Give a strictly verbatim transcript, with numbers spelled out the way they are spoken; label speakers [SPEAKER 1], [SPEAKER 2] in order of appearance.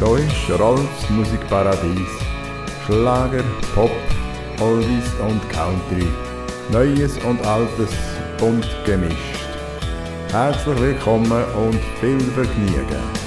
[SPEAKER 1] Hier ist Rolls Musikparadies. Schlager, Pop, Oldies und Country. Neues und Altes bunt gemischt. Herzlich willkommen und viel Vergnügen.